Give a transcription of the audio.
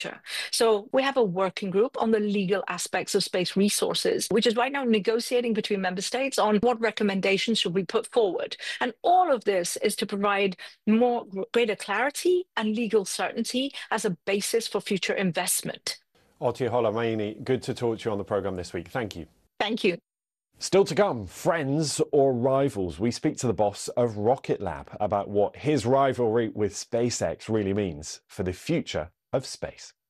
So we have a working group on the legal aspects of space resources, which is right now negotiating between member states on what recommendations should we put forward. And all of this is to provide greater clarity and legal certainty as a basis for future investment. Oteohola Maini, good to talk to you on the programme this week. Thank you. Thank you. Still to come, friends or rivals? We speak to the boss of Rocket Lab about what his rivalry with SpaceX really means for the future of space.